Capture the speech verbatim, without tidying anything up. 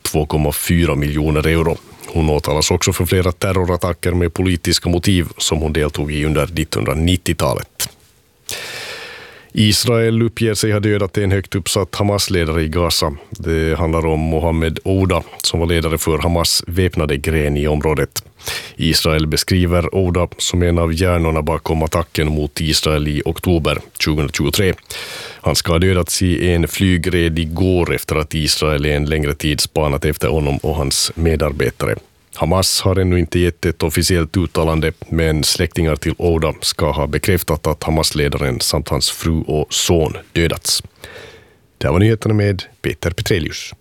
två komma fyra miljoner euro. Hon åtalas också för flera terrorattacker med politiska motiv som hon deltog i under nittonhundranittiotalet. Israel uppger sig ha dödat en högt uppsatt Hamas-ledare i Gaza. Det handlar om Mohammed Ouda som var ledare för Hamas väpnade gren i området. Israel beskriver Ouda som en av hjärnorna bakom attacken mot Israel i oktober tjugohundratjugotre. Han ska ha dödats i en flygred igår efter att Israel en längre tid spanat efter honom och hans medarbetare. Hamas har ännu inte gett ett officiellt uttalande, men släktingar till Ouda ska ha bekräftat att Hamas-ledaren samt hans fru och son dödats. Det här var nyheterna med Peter Petrelius.